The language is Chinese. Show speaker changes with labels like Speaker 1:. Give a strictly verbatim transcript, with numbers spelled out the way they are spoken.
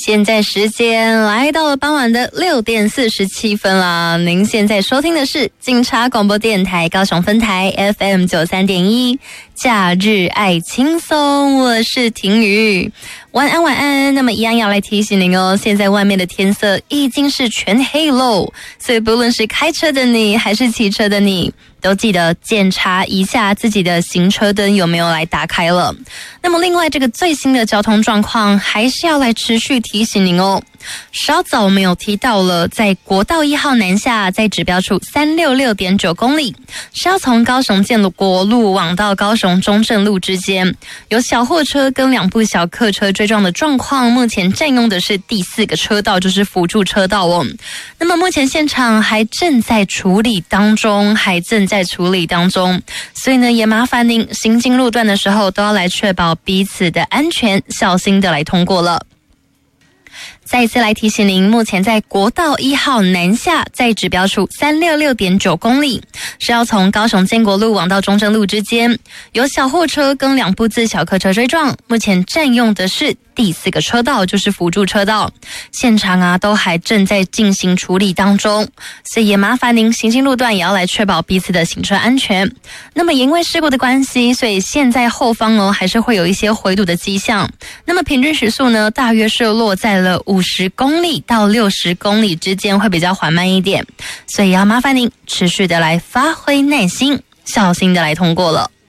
Speaker 1: 现在时间来到了傍晚的六点四十七分啦。您现在收听的是警察广播电台高雄分台 F M 九三点一，假日爱轻松，我是婷宇。晚安晚安，那么一样要来提醒您哦，现在外面的天色已经是全黑喽，所以不论是开车的你还是骑车的你，都记得检查一下自己的行车灯有没有来打开了。那么另外这个最新的交通状况还是要来持续提醒您哦。稍早我们有提到了，在国道一号南下，在指标处三百六十六点九公里，是要从高雄建国路往到高雄中正路之间，有小货车跟两部小客车追撞的状况，目前占用的是第四个车道，就是辅助车道哦。那么目前现场还正在处理当中，还正在处理当中，所以呢，也麻烦您行经路段的时候都要来确保彼此的安全，小心的来通过了。再一次来提醒您，目前在国道一号南下，在指标处三百六十六点九公里，是要从高雄建国路往到中正路之间，有小货车跟两部自小客车追撞，目前占用的是第四个车道，就是辅助车道，现场啊都还正在进行处理当中，所以也麻烦您行经路段也要来确保彼此的行车安全。那么因为事故的关系，所以现在后方哦还是会有一些回堵的迹象，那么平均时速呢大约是落在了五十公里到六十公里之间，会比较缓慢一点，所以要麻烦您持续的来发挥耐心，小心的来通过了。